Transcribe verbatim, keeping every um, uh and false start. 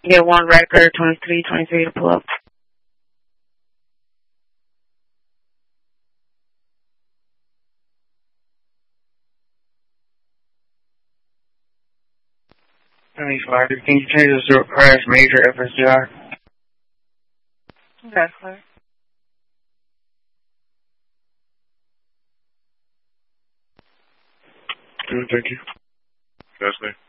Get one record, twenty-three, twenty-three to pull up. seventy-five. Can you change this to a crash major F S G R? That's clear. Good, thank you. That's clear.